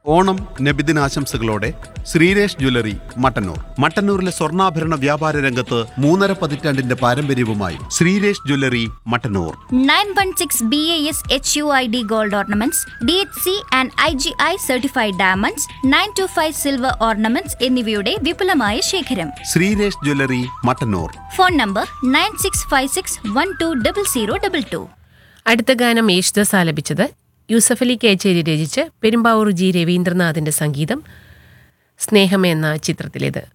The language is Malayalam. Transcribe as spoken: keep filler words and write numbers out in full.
ഓണം നബിദിനാശംസകളോടെ ശ്രീരേഷ് ജ്വല്ലറി മട്ടന്നൂർ. മട്ടന്നൂരിലെ സ്വർണ്ണാഭരണ വ്യാപാര രംഗത്ത് മൂന്നര പതിറ്റാണ്ടിന്റെ പാരമ്പര്യവുമായി Sreeresh jewellery Mattannur. nine one six B A S H U I D gold ornaments, D H C and I G I certified diamonds, nine two five silver ornaments എന്നിവയുടെ വിപുലമായ ശേഖരം. Sreeresh jewellery Mattannur. Phone number nine six five six one two double zero double two. അടുത്ത ഗാനം യേശുദാസ് ആലപിച്ചത് യൂസഫലി കേച്ചേരി രചിച്ച് പെരുമ്പാവൂർ ജി രവീന്ദ്രനാഥിന്റെ സംഗീതം, സ്നേഹം എന്ന ചിത്രത്തിലേത്.